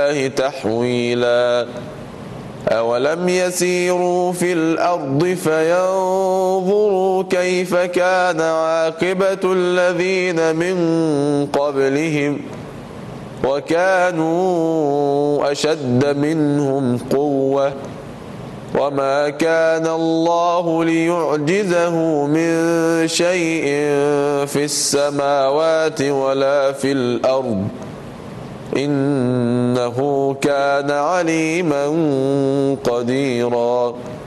تحويلا أولم يسيروا في الأرض فينظروا كيف كان عاقبة الذين من قبلهم وكانوا أشد منهم قوة وما كان الله ليعجزه من شيء في السماوات ولا في الأرض إنه كان عليما قديرا